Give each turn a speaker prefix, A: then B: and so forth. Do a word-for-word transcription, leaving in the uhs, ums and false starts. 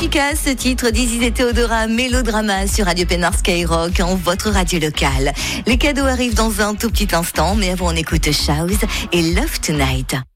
A: efficace, ce titre d'Isis et Théodora, Mélodrama sur Radio Pénard Skyrock, en votre radio locale. Les cadeaux arrivent dans un tout petit instant, mais avant on écoute Shouse et Love Tonight.